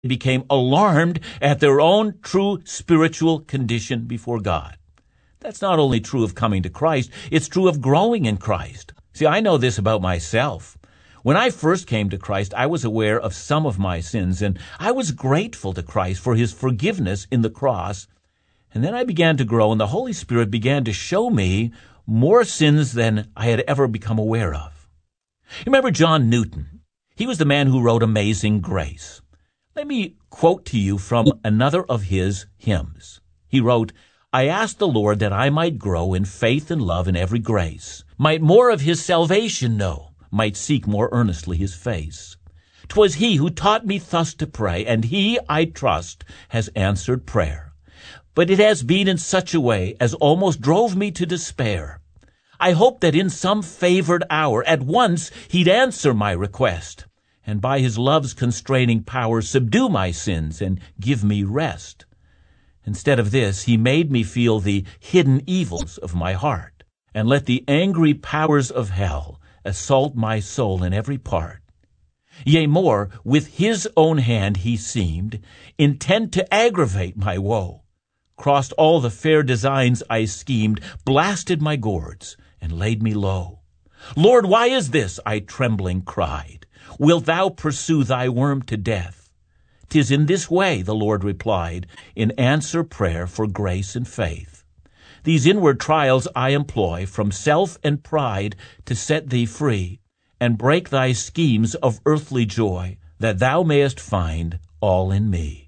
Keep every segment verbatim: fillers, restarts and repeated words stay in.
became alarmed at their own true spiritual condition before God. That's not only true of coming to Christ, it's true of growing in Christ. See, I know this about myself. When I first came to Christ, I was aware of some of my sins, and I was grateful to Christ for his forgiveness in the cross. And then I began to grow, and the Holy Spirit began to show me more sins than I had ever become aware of. You remember John Newton? He was the man who wrote Amazing Grace. Let me quote to you from another of his hymns. He wrote, "I asked the Lord that I might grow in faith and love and every grace, might more of his salvation know, might seek more earnestly his face. 'Twas he who taught me thus to pray, and he, I trust, has answered prayer. But it has been in such a way as almost drove me to despair. I hoped that in some favored hour at once he'd answer my request, and by his love's constraining power subdue my sins and give me rest. Instead of this, he made me feel the hidden evils of my heart, and let the angry powers of hell assault my soul in every part. Yea, more, with his own hand he seemed intent to aggravate my woe, crossed all the fair designs I schemed, blasted my gourds, and laid me low. Lord, why is this? I trembling cried. Wilt thou pursue thy worm to death? 'Tis in this way, the Lord replied, in answer prayer for grace and faith. These inward trials I employ from self and pride to set thee free, and break thy schemes of earthly joy, that thou mayest find all in me."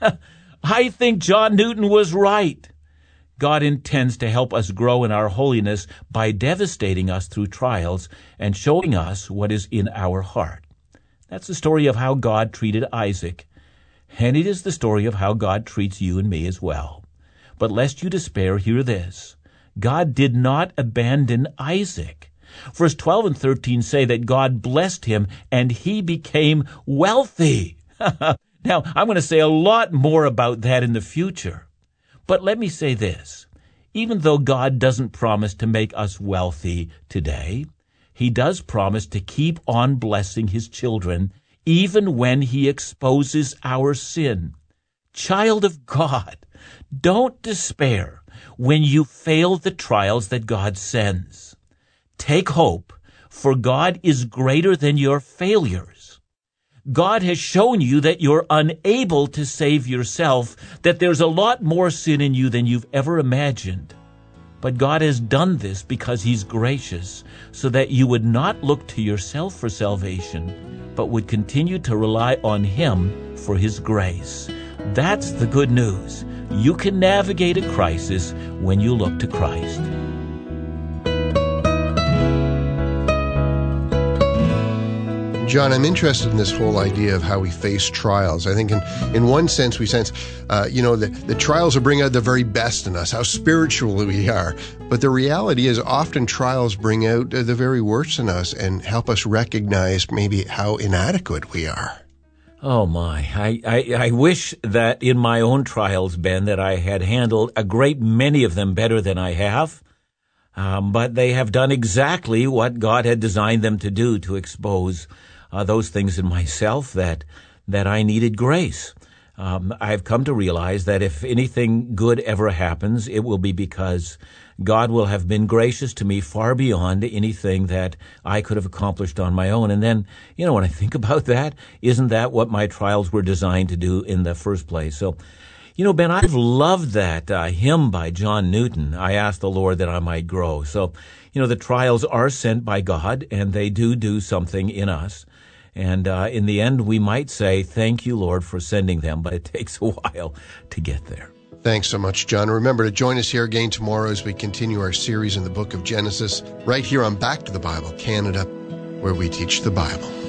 I think John Newton was right. God intends to help us grow in our holiness by devastating us through trials and showing us what is in our heart. That's the story of how God treated Isaac, and it is the story of how God treats you and me as well. But lest you despair, hear this. God did not abandon Isaac. Verse twelve and thirteen say that God blessed him and he became wealthy. Now, I'm going to say a lot more about that in the future. But let me say this. Even though God doesn't promise to make us wealthy today, he does promise to keep on blessing his children even when he exposes our sin. Child of God, don't despair when you fail the trials that God sends. Take hope, for God is greater than your failures. God has shown you that you're unable to save yourself, that there's a lot more sin in you than you've ever imagined. But God has done this because he's gracious, so that you would not look to yourself for salvation, but would continue to rely on him for his grace. That's the good news. You can navigate a crisis when you look to Christ. John, I'm interested in this whole idea of how we face trials. I think in, in one sense we sense, uh, you know, the, the trials will bring out the very best in us, how spiritual we are. But the reality is often trials bring out the very worst in us and help us recognize maybe how inadequate we are. Oh my, I, I, I wish that in my own trials, Ben, that I had handled a great many of them better than I have. Um, but they have done exactly what God had designed them to do, to expose uh, those things in myself that that I needed grace. Um, I've come to realize that if anything good ever happens, it will be because God will have been gracious to me far beyond anything that I could have accomplished on my own. And then, you know, when I think about that, isn't that what my trials were designed to do in the first place? So, you know, Ben, I've loved that uh, hymn by John Newton, I asked the Lord that I might grow. So, you know, the trials are sent by God, and they do do something in us. And uh, in the end, we might say, thank you, Lord, for sending them, but it takes a while to get there. Thanks so much, John. Remember to join us here again tomorrow as we continue our series in the book of Genesis, right here on Back to the Bible Canada, where we teach the Bible.